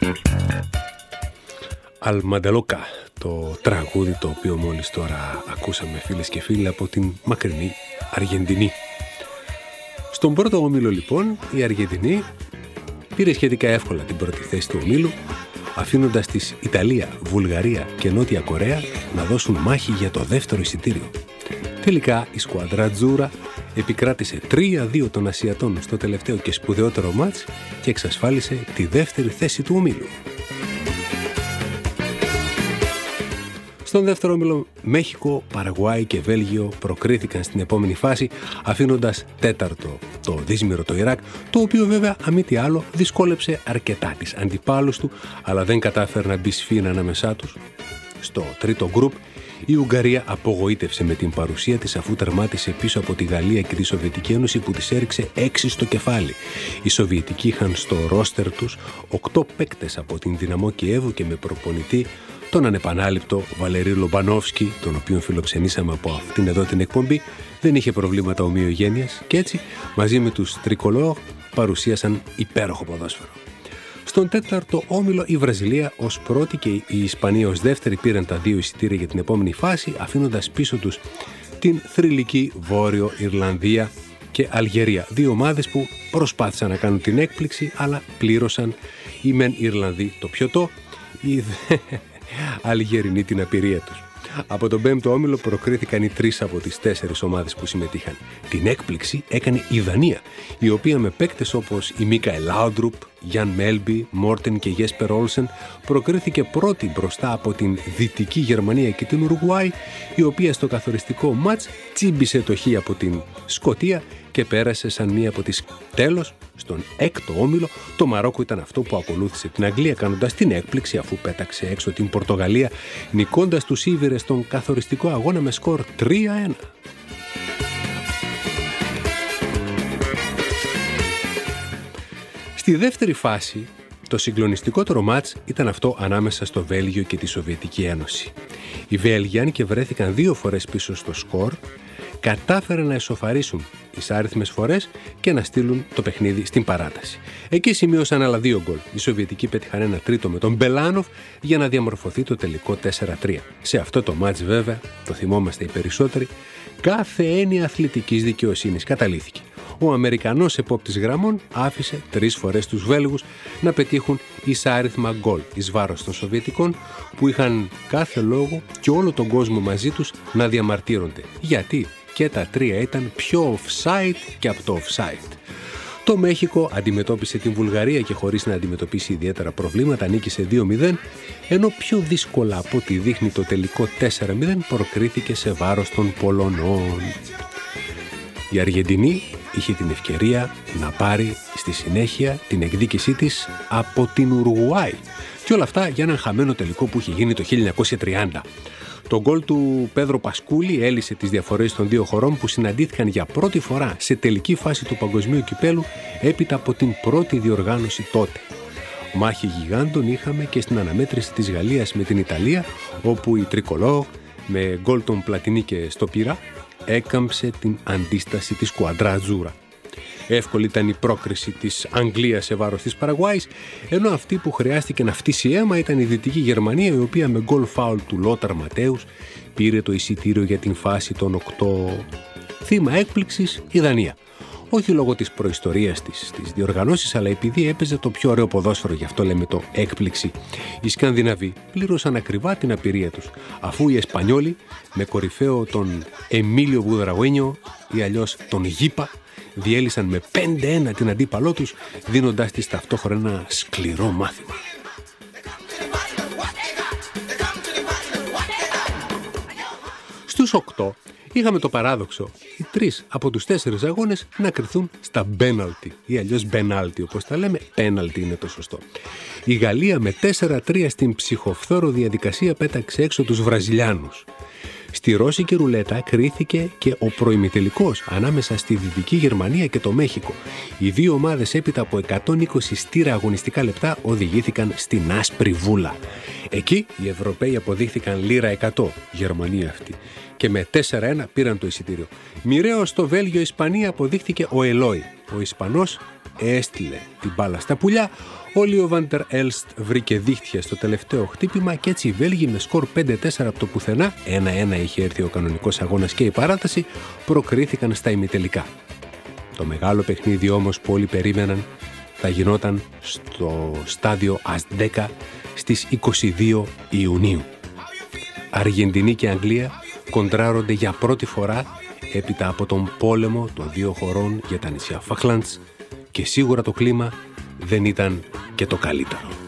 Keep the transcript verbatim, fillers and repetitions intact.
Αλμαντελόκα, το τραγούδι το οποίο μόλις τώρα ακούσαμε, φίλες και φίλοι, από την μακρινή Αργεντινή. Στον πρώτο όμιλο λοιπόν η Αργεντινή πήρε σχετικά εύκολα την πρώτη θέση του ομίλου, αφήνοντας τις Ιταλία, Βουλγαρία και Νότια Κορέα να δώσουν μάχη για το δεύτερο εισιτήριο. Τελικά η σκουάντρα Ατζούρα επικράτησε τρία δύο των Ασιατών στο τελευταίο και σπουδαιότερο μάτς και εξασφάλισε τη δεύτερη θέση του ομίλου. Στον δεύτερο όμιλο, Μέχικο, Παραγουάι και Βέλγιο προκρίθηκαν στην επόμενη φάση, αφήνοντας τέταρτο το δύσμυρο το Ιράκ, το οποίο βέβαια αμή τι άλλο δυσκόλεψε αρκετά τις αντιπάλους του, αλλά δεν κατάφερε να μπει σφήνα ανάμεσά τους. Στο τρίτο γκρουπ, η Ουγγαρία απογοήτευσε με την παρουσία της, αφού τερμάτισε πίσω από τη Γαλλία και τη Σοβιετική Ένωση που της έριξε έξι στο κεφάλι. Οι Σοβιετικοί είχαν στο ρόστερ τους οκτώ παίκτες από την Δυναμό Κιέβου και με προπονητή τον ανεπανάληπτο Βαλερί Λομπανόφσκι, τον οποίο φιλοξενήσαμε από αυτήν εδώ την εκπομπή, δεν είχε προβλήματα ομοιογένειας και έτσι μαζί με τους Τρικολόρ παρουσίασαν υπέροχο ποδόσφαιρο. Στον τέταρτο όμιλο η Βραζιλία ως πρώτη και η Ισπανία ως δεύτερη πήραν τα δύο εισιτήρια για την επόμενη φάση, αφήνοντας πίσω τους την θρυλική Βόρειο Ιρλανδία και Αλγερία. Δύο ομάδες που προσπάθησαν να κάνουν την έκπληξη, αλλά πλήρωσαν οι μεν Ιρλανδοί το πιωτό, οι δε Αλγερινοί την απειρία τους. Από τον πέμπτο όμιλο προκρίθηκαν οι τρεις από τις τέσσερις ομάδες που συμμετείχαν. Την έκπληξη έκανε η Δανία, η οποία με παίκτες όπως η Μίκαελ Λάουντρουπ, Γιάν Μέλμπι, Μόρτεν και Γέσπερ Όλσεν προκρίθηκε πρώτη μπροστά από την Δυτική Γερμανία και την Ουρουγουάη, η οποία στο καθοριστικό μάτς τσίμπησε το χ από την Σκωτία και πέρασε σαν μία από τις. Τέλος, στον έκτο όμιλο, το Μαρόκο ήταν αυτό που ακολούθησε την Αγγλία, κάνοντας την έκπληξη αφού πέταξε έξω την Πορτογαλία, νικώντας τους Ήβηρες στον καθοριστικό αγώνα με σκορ τρία ένα. Στη δεύτερη φάση, το συγκλονιστικότερο μάτς ήταν αυτό ανάμεσα στο Βέλγιο και τη Σοβιετική Ένωση. Οι Βέλγοι, αν και βρέθηκαν δύο φορές πίσω στο σκορ, κατάφεραν να εσωφαρίσουν εισάριθμες φορές και να στείλουν το παιχνίδι στην παράταση. Εκεί σημείωσαν άλλα δύο γκολ. Οι Σοβιετικοί πέτυχαν ένα τρίτο με τον Μπελάνοφ για να διαμορφωθεί το τελικό τέσσερα τρία. Σε αυτό το μάτς βέβαια, το θυμόμαστε οι περισσότεροι, κάθε έννοια αθλητικής δικαιοσύνης καταλήθηκε. Ο Αμερικανός επόπτης γραμμών άφησε τρεις φορές τους Βέλγους να πετύχουν εισάριθμα γκολ εις βάρος των Σοβιετικών, που είχαν κάθε λόγο και όλο τον κόσμο μαζί τους να διαμαρτύρονται. Γιατί και τα τρία ήταν πιο offside και από το offside. Το Μέχικο αντιμετώπισε την Βουλγαρία και χωρίς να αντιμετωπίσει ιδιαίτερα προβλήματα νίκησε δύο μηδέν, ενώ πιο δύσκολα από ό,τι δείχνει το τελικό τέσσερα μηδέν προκρίθηκε σε βάρος των Πολωνών. Η Αργεντινή είχε την ευκαιρία να πάρει στη συνέχεια την εκδίκησή της από την Ουρουγουάη. Και όλα αυτά για έναν χαμένο τελικό που είχε γίνει το χίλια εννιακόσια τριάντα. Το γκολ του Πέδρο Πασκούλη έλυσε τις διαφορές των δύο χωρών που συναντήθηκαν για πρώτη φορά σε τελική φάση του Παγκοσμίου Κυπέλου έπειτα από την πρώτη διοργάνωση τότε. Μάχη γιγάντων είχαμε και στην αναμέτρηση της Γαλλίας με την Ιταλία, όπου η Τρικολόρ με γκολ των Πλατινί και Στοπίρα έκαμψε την αντίσταση της σκουάντρα Ατζούρα. Εύκολη ήταν η πρόκριση της Αγγλίας σε βάρος της Παραγουάης, ενώ αυτή που χρειάστηκε να φτύσει αίμα ήταν η Δυτική Γερμανία, η οποία με γκολ φάουλ του Λόταρ Ματέους πήρε το εισιτήριο για την φάση των οκτώ. Θύμα έκπληξης η Δανία. Όχι λόγω της προϊστορίας της στις διοργανώσεις, αλλά επειδή έπαιζε το πιο ωραίο ποδόσφαιρο, γι' αυτό λέμε το έκπληξη. Οι Σκανδιναβοί πλήρωσαν ακριβά την απειρία τους, αφού οι Εσπανιόλοι με κορυφαίο τον Εμίλιο Βουδραγουίνιο ή αλλιώς τον Γίπα διέλυσαν με πέντε ένα την αντίπαλό τους, δίνοντάς της ταυτόχρονα ένα σκληρό μάθημα. Στους οκτώ είχαμε το παράδοξο οι τρεις από τους τέσσερις αγώνες να κριθούν στα πέναλτι ή αλλιώς μπενάλτι, όπως τα λέμε, πέναλτι είναι το σωστό. Η Γαλλία με τέσσερα τρία στην ψυχοφθόρο διαδικασία πέταξε έξω τους Βραζιλιάνους. Στη ρώσικη ρουλέτα κρίθηκε και ο προημιτελικός ανάμεσα στη Δυτική Γερμανία και το Μέχικο. Οι δύο ομάδες έπειτα από εκατόν είκοσι στήρα αγωνιστικά λεπτά οδηγήθηκαν στην άσπρη βούλα. Εκεί οι Ευρωπαίοι αποδείχθηκαν λίρα εκατό, Γερμανία αυτή, και με τέσσερα ένα πήραν το εισιτήριο. Μοιραίο στο Βέλγιο-Ισπανία αποδείχθηκε ο Ελόι. Ο Ισπανός έστειλε την μπάλα στα πουλιά, ο Λίο Βάντερ Έλστ βρήκε δίχτυα στο τελευταίο χτύπημα και έτσι οι Βέλγοι με σκορ πέντε τέσσερα από το πουθενά, ένα ένα είχε έρθει ο κανονικός αγώνας και η παράταση, προκρίθηκαν στα ημιτελικά. Το μεγάλο παιχνίδι όμως που όλοι περίμεναν θα γινόταν στο στάδιο Αζντέκα στις είκοσι δύο Ιουνίου. Αργεντινή και Αγγλία κοντράρονται για πρώτη φορά έπειτα από τον πόλεμο των δύο χωρών για τα νησιά Φαχλάντς και σίγουρα το κλίμα δεν ήταν και το καλύτερο.